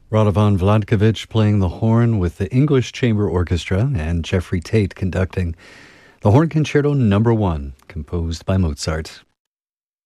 Radovan Vladkovich playing the horn with the English Chamber Orchestra and Jeffrey Tate conducting the Horn Concerto No. 1, composed by Mozart.